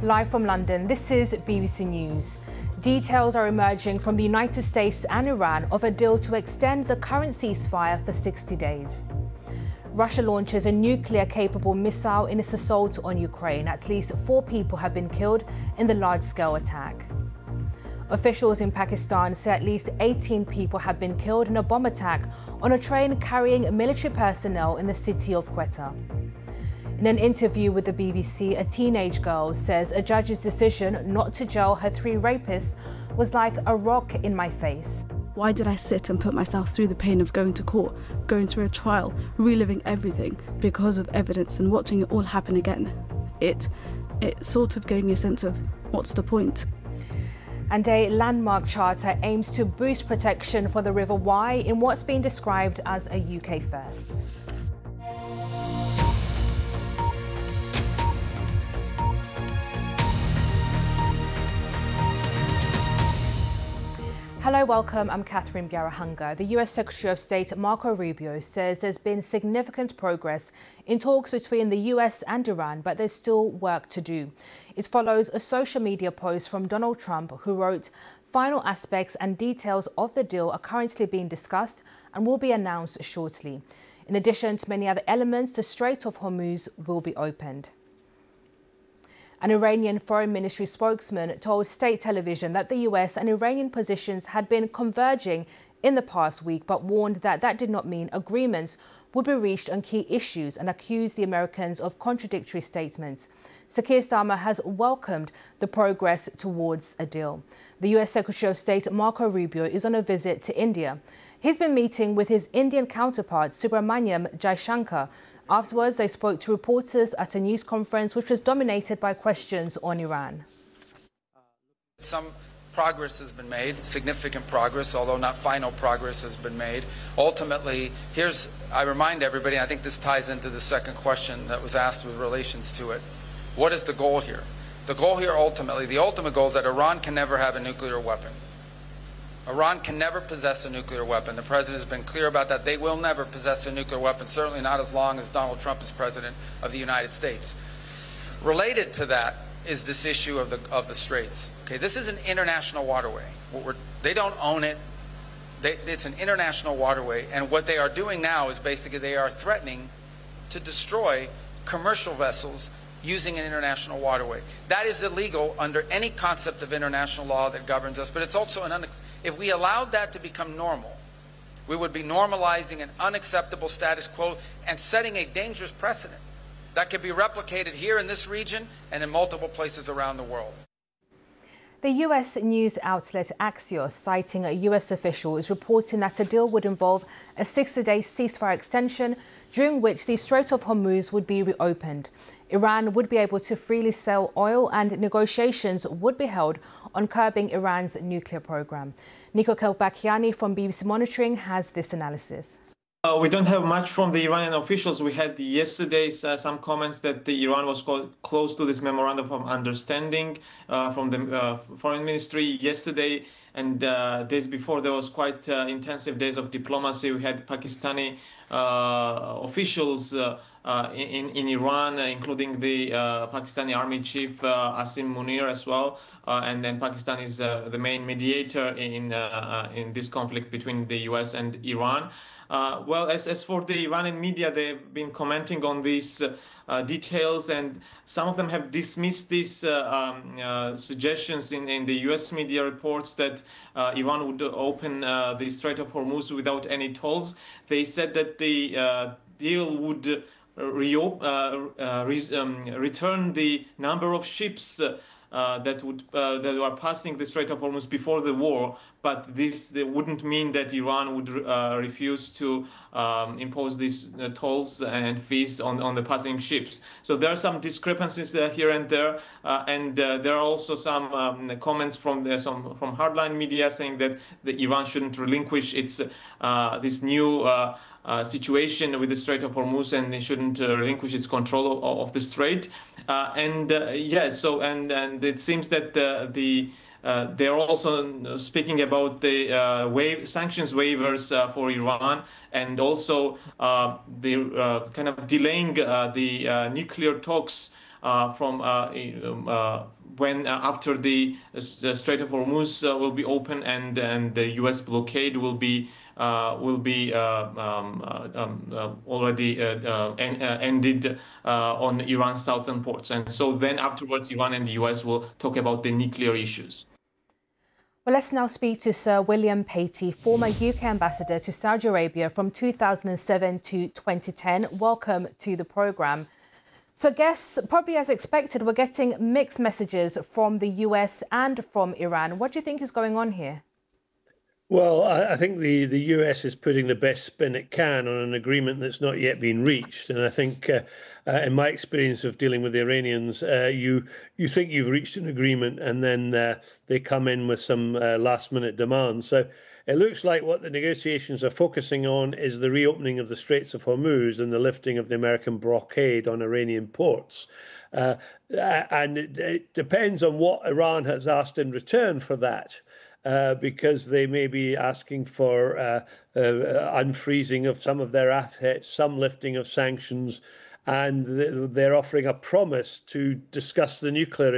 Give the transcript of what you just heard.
Live from London, this is BBC News. Details are emerging from the United States and Iran of a deal to extend the current ceasefire for 60 days. Russia launches a nuclear-capable missile in its assault on Ukraine. At least 4 people have been killed in the large-scale attack. Officials in Pakistan say at least 18 people have been killed in a bomb attack on a train carrying military personnel in the city of Quetta. In an interview with the BBC, a teenage girl says a judge's decision not to jail her 3 rapists was like a rock in my face. Why did I sit and put myself through the pain of going to court, going through a trial, reliving everything because of evidence and watching it all happen again? It sort of gave me a sense of what's the point? And a landmark charter aims to boost protection for the River Wye in what's been described as a UK first. Hello, welcome. I'm Catherine Bjarahunga. The US Secretary of State Marco Rubio says there's been significant progress in talks between the US and Iran, but there's still work to do. It follows a social media post from Donald Trump, who wrote, "Final aspects and details of the deal are currently being discussed and will be announced shortly. In addition to many other elements, the Strait of Hormuz will be opened." An Iranian Foreign Ministry spokesman told state television that the US and Iranian positions had been converging in the past week, but warned that that did not mean agreements would be reached on key issues and accused the Americans of contradictory statements. Sir Keir Starmer has welcomed the progress towards a deal. The US Secretary of State Marco Rubio is on a visit to India. He's been meeting with his Indian counterpart Subrahmanyam Jaishankar. Afterwards, they spoke to reporters at a news conference which was dominated by questions on Iran. Some progress has been made, significant progress, although not final progress has been made. Ultimately, I remind everybody, I think this ties into the second question that was asked with relations to it. What is the goal here? The goal here ultimately, the ultimate goal is that Iran can never have a nuclear weapon. Iran can never possess a nuclear weapon. The president has been clear about that. They will never possess a nuclear weapon, certainly not as long as Donald Trump is president of the United States. Related to that is this issue of the Straits. Okay, this is an international waterway. They don't own it. It's an international waterway, and what they are doing now is basically they are threatening to destroy commercial vessels using an international waterway. That is illegal under any concept of international law that governs us, but it's also if we allowed that to become normal, we would be normalizing an unacceptable status quo and setting a dangerous precedent that could be replicated here in this region and in multiple places around the world. The US news outlet Axios, citing a US official, is reporting that a deal would involve a 60-day ceasefire extension during which the Strait of Hormuz would be reopened. Iran would be able to freely sell oil and negotiations would be held on curbing Iran's nuclear program. Nico Kelpakiani from BBC Monitoring has this analysis. We don't have much from the Iranian officials. We had yesterday some comments that Iran was close to this memorandum of understanding from the foreign ministry yesterday. And days before, there was quite intensive days of diplomacy. We had Pakistani officials in Iran, including the Pakistani Army Chief Asim Munir as well, and then Pakistan is the main mediator in this conflict between the US and Iran. Well, as for the Iranian media, they've been commenting on these details, and some of them have dismissed these suggestions in the US media reports that Iran would open the Strait of Hormuz without any tolls. They said that the deal would return the number of ships that were passing the Strait of Hormuz before the war, but this wouldn't mean that Iran would refuse to impose these tolls and fees on the passing ships. So there are some discrepancies here and there, and there are also some comments from hardline media saying that Iran shouldn't relinquish its this new situation with the Strait of Hormuz, and they shouldn't relinquish its control of the strait. And it seems that they're also speaking about the sanctions waivers for Iran, and also kind of delaying the nuclear talks when after the Strait of Hormuz will be open and the U.S. blockade will be already ended on Iran's southern ports. And so then afterwards, Iran and the U.S. will talk about the nuclear issues. Well, let's now speak to Sir William Patey, former UK ambassador to Saudi Arabia from 2007 to 2010. Welcome to the programme. So I guess, probably as expected, we're getting mixed messages from the US and from Iran. What do you think is going on here? Well, I think the US is putting the best spin it can on an agreement that's not yet been reached. And I think, in my experience of dealing with the Iranians, you think you've reached an agreement and then they come in with some last-minute demands. So it looks like what the negotiations are focusing on is the reopening of the Straits of Hormuz and the lifting of the American blockade on Iranian ports. And it depends on what Iran has asked in return for that. Because they may be asking for unfreezing of some of their assets, some lifting of sanctions, and they're offering a promise to discuss the nuclear